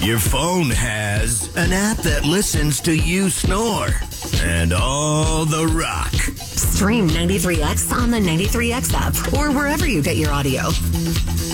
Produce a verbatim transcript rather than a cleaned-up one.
Your phone has an app that listens to you snore and all the rock. Stream ninety-three X on the ninety-three X app or wherever you get your audio.